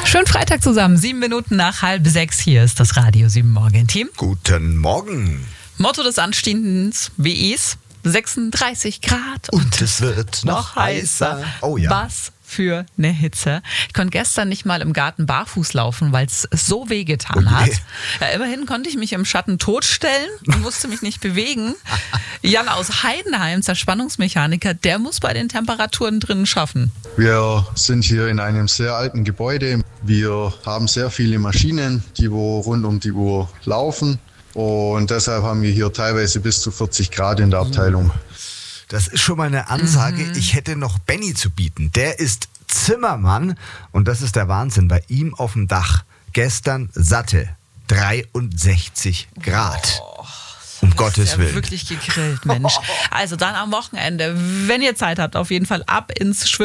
Schönen Freitag zusammen, 7 Minuten nach 5:30. Hier ist das Radio 7 Morgen-Team. Guten Morgen. Motto des anstehenden WEs: 36 Grad Und es wird noch heißer. Oh ja. Was für eine Hitze. Ich konnte gestern nicht mal im Garten barfuß laufen, weil es so wehgetan hat. Ja, immerhin konnte ich mich im Schatten totstellen und musste mich nicht bewegen. Jan aus Heidenheim, Zerspannungsmechaniker, der muss bei den Temperaturen drinnen schaffen. Wir sind hier in einem sehr alten Gebäude. Wir haben sehr viele Maschinen, die rund um die Uhr laufen. Und deshalb haben wir hier teilweise bis zu 40 Grad in der Abteilung. Das ist schon mal eine Ansage. Ich hätte noch Benny zu bieten. Der ist Zimmermann und das ist der Wahnsinn. Bei ihm auf dem Dach gestern satte 63 Grad. Um Gottes Willen. Wirklich gegrillt, Mensch. Also dann am Wochenende, wenn ihr Zeit habt, auf jeden Fall ab ins Schwimmen.